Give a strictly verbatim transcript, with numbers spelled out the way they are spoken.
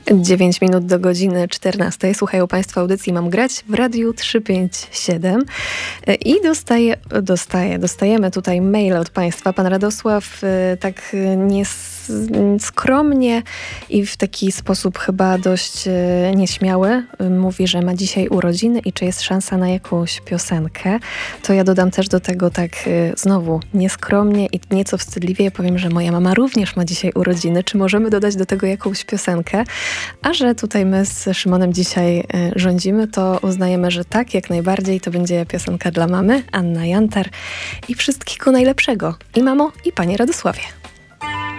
dziewięć minut do godziny czternastej. Słuchają Państwo audycji Mam grać w Radiu trzysta pięćdziesiąt siedem i dostaje, dostaje, dostajemy tutaj maile od Państwa. Pan Radosław tak nieskromnie i w taki sposób chyba dość nieśmiały mówi, że ma dzisiaj urodziny i czy jest szansa na jakąś piosenkę. To ja dodam też do tego tak znowu nieskromnie i nieco wstydliwie powiem, że moja mama również ma dzisiaj urodziny. Czy możemy dodać do tego jakąś piosenkę? A że tutaj my z Szymonem dzisiaj rządzimy, to uznajemy, że tak, jak najbardziej to będzie piosenka dla mamy, Anna Jantar i wszystkiego najlepszego. I mamo, i panie Radosławie.